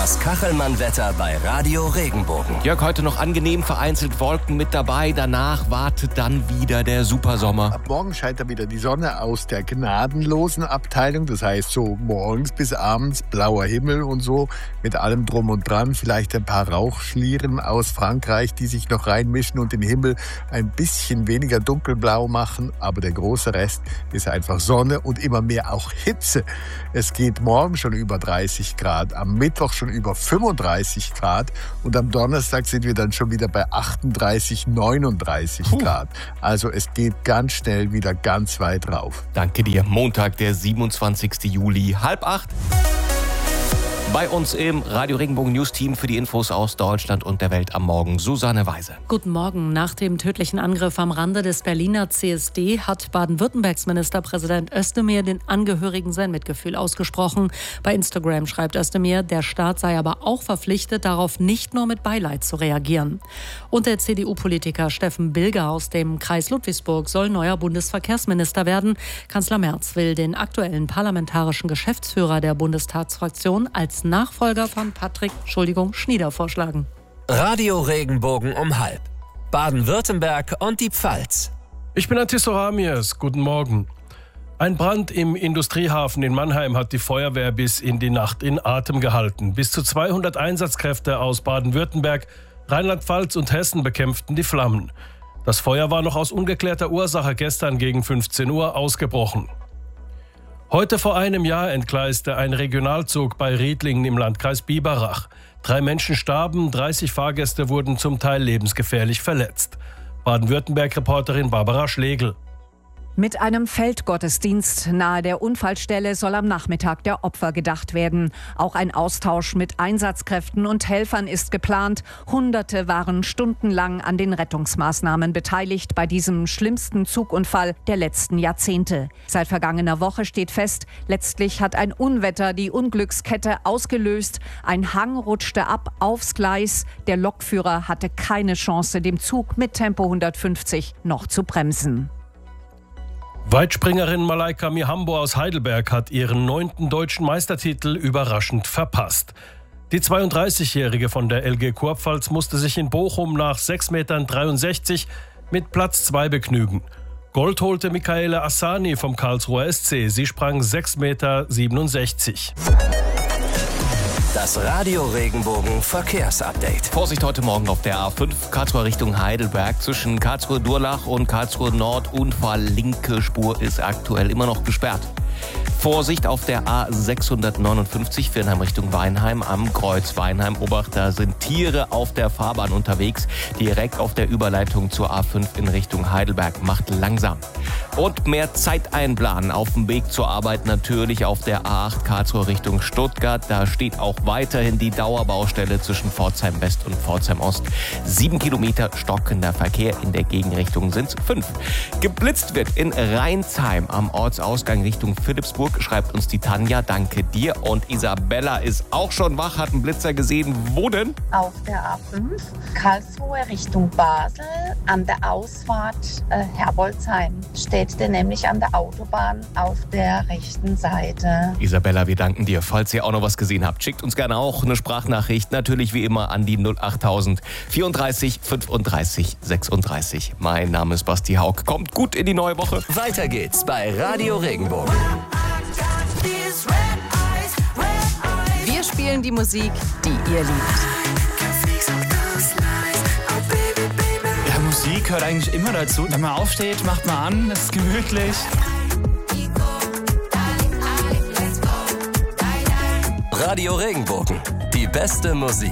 Das Kachelmann-Wetter bei Radio Regenbogen. Jörg, heute noch angenehm, vereinzelt Wolken mit dabei. Danach wartet dann wieder der Supersommer. Ab morgen scheint da wieder die Sonne aus der gnadenlosen Abteilung. Das heißt so morgens bis abends blauer Himmel und so mit allem drum und dran. Vielleicht ein paar Rauchschlieren aus Frankreich, die sich noch reinmischen und den Himmel ein bisschen weniger dunkelblau machen. Aber der große Rest ist einfach Sonne und immer mehr auch Hitze. Es geht morgen schon über 30 Grad, am Mittwoch schon über 35 Grad und am Donnerstag sind wir dann schon wieder bei 38, 39 Grad. Also es geht ganz schnell wieder ganz weit rauf. Danke dir. Montag, der 27. Juli, 7:30. Bei uns im Radio Regenbogen News Team für die Infos aus Deutschland und der Welt am Morgen Susanne Weise. Guten Morgen. Nach dem tödlichen Angriff am Rande des Berliner CSD hat Baden-Württembergs Ministerpräsident Özdemir den Angehörigen sein Mitgefühl ausgesprochen. Bei Instagram schreibt Özdemir, der Staat sei aber auch verpflichtet, darauf nicht nur mit Beileid zu reagieren. Und der CDU-Politiker Steffen Bilger aus dem Kreis Ludwigsburg soll neuer Bundesverkehrsminister werden. Kanzler Merz will den aktuellen parlamentarischen Geschäftsführer der Bundestagsfraktion als Nachfolger von Patrick Schnieder vorschlagen. Radio Regenbogen um 7:30. Baden-Württemberg und die Pfalz. Ich bin Antisto Ramirez. Guten Morgen. Ein Brand im Industriehafen in Mannheim hat die Feuerwehr bis in die Nacht in Atem gehalten. Bis zu 200 Einsatzkräfte aus Baden-Württemberg, Rheinland-Pfalz und Hessen bekämpften die Flammen. Das Feuer war noch aus ungeklärter Ursache gestern gegen 15 Uhr ausgebrochen. Heute vor einem Jahr entgleiste ein Regionalzug bei Riedlingen im Landkreis Biberach. 3 Menschen starben, 30 Fahrgäste wurden zum Teil lebensgefährlich verletzt. Baden-Württemberg-Reporterin Barbara Schlegel. Mit einem Feldgottesdienst nahe der Unfallstelle soll am Nachmittag der Opfer gedacht werden. Auch ein Austausch mit Einsatzkräften und Helfern ist geplant. Hunderte waren stundenlang an den Rettungsmaßnahmen beteiligt bei diesem schlimmsten Zugunfall der letzten Jahrzehnte. Seit vergangener Woche steht fest, letztlich hat ein Unwetter die Unglückskette ausgelöst. Ein Hang rutschte ab aufs Gleis. Der Lokführer hatte keine Chance, dem Zug mit Tempo 150 noch zu bremsen. Weitspringerin Malaika Mihambo aus Heidelberg hat ihren 9. deutschen Meistertitel überraschend verpasst. Die 32-Jährige von der LG Kurpfalz musste sich in Bochum nach 6,63 Metern mit Platz 2 begnügen. Gold holte Michaela Assani vom Karlsruher SC. Sie sprang 6,67 Meter. Das Radio Regenbogen Verkehrsupdate. Vorsicht heute Morgen auf der A5 Karlsruhe Richtung Heidelberg. Zwischen Karlsruhe-Durlach und Karlsruhe Nord Unfall. Linke Spur ist aktuell immer noch gesperrt. Vorsicht auf der A659 Viernheim Richtung Weinheim am Kreuz Weinheim-Obacht. Da sind Tiere auf der Fahrbahn unterwegs. Direkt auf der Überleitung zur A5 in Richtung Heidelberg. Macht langsam. Und mehr Zeit einplanen auf dem Weg zur Arbeit natürlich auf der A8 Karlsruhe Richtung Stuttgart. Da steht auch weiterhin die Dauerbaustelle zwischen Pforzheim West und Pforzheim Ost. 7 Kilometer stockender Verkehr, in der Gegenrichtung sind es 5. Geblitzt wird in Rheinsheim am Ortsausgang Richtung Philippsburg, schreibt uns die Tanja. Danke dir. Und Isabella ist auch schon wach, hat einen Blitzer gesehen. Wo denn? Auf der A5 Karlsruhe Richtung Basel an der Ausfahrt Herbolzheim steht der nämlich an der Autobahn auf der rechten Seite. Isabella, wir danken dir. Falls ihr auch noch was gesehen habt, schickt uns gerne auch eine Sprachnachricht. Natürlich wie immer an die 08000 34 35 36. Mein Name ist Basti Haug. Kommt gut in die neue Woche. Weiter geht's bei Radio Regenbogen. Wir spielen die Musik, die ihr liebt. Ja, Musik gehört eigentlich immer dazu. Wenn man aufsteht, macht man an, es ist gemütlich. Radio Regenbogen, die beste Musik.